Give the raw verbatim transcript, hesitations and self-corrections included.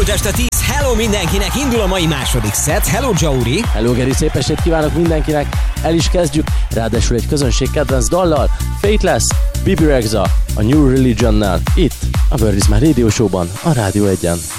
Múlt este tíz. Hello mindenkinek, indul a mai második szett. Hello Jauri. Hello Geri, szép estét kívánok mindenkinek. El is kezdjük, ráadásul egy közönség kedvenc dallal. Faithless, Bibi Rexha, a New Religionnál. Itt, a Word is My Radio Show-ban, a Rádió egyen.